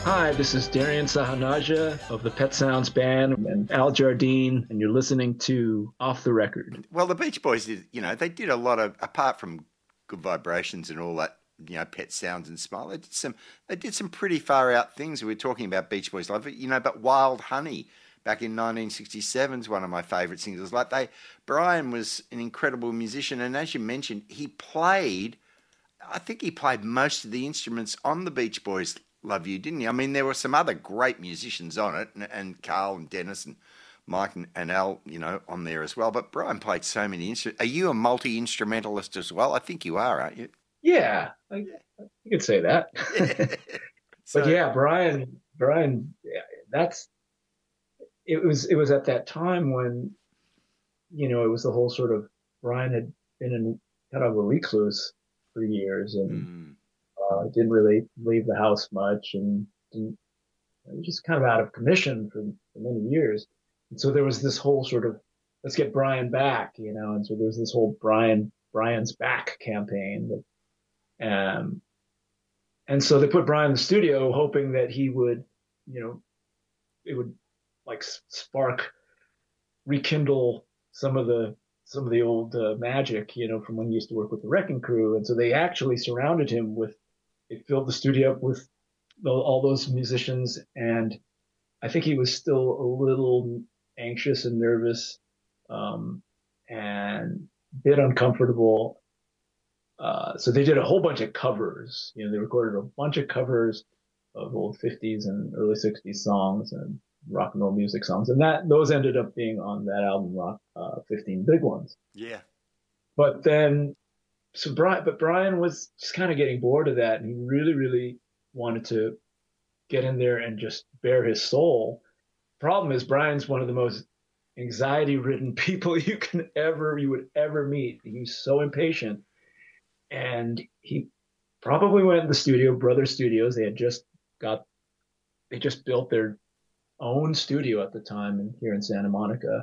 Hi, this is Darian Sahanaja of the Pet Sounds Band and Al Jardine, and you're listening to Off the Record. Well, the Beach Boys did, they did a lot of, apart from Good Vibrations and all that, Pet Sounds and Smile, they did some pretty far out things. We were talking about Beach Boys Love, but Wild Honey back in 1967 is one of my favourite singles. Brian was an incredible musician, and as you mentioned, I think he played most of the instruments on the Beach Boys Love You, didn't he? I mean, there were some other great musicians on it, and Carl and Dennis and Mike and Al, on there as well. But Brian played so many instruments. Are you a multi-instrumentalist as well? I think you are, aren't you? Yeah, you could say that. So, But yeah, Brian, yeah, it was at that time when, it was the whole sort of Brian had been in kind of a recluse for years and didn't really leave the house much and didn't, he was just kind of out of commission for many years. And so there was this whole sort of, let's get Brian back, and so there was this whole Brian's back campaign. And so they put Brian in the studio hoping that he would, it would like rekindle some of the old magic, from when he used to work with the Wrecking Crew. And so they actually surrounded him they filled the studio up with all those musicians. And I think he was still a little anxious and nervous, and a bit uncomfortable. So they did a whole bunch of covers. They recorded a bunch of covers of old 50s and early 60s songs and rock and roll music songs. And those ended up being on that album, 15 Big Ones. yeah. But Brian was just kind of getting bored of that. And he really, really wanted to get in there and just bare his soul. Problem is, Brian's one of the most anxiety-ridden people you would ever meet. He's so impatient. And he probably went in the studio, Brother Studios. They just built their own studio at the time here in Santa Monica.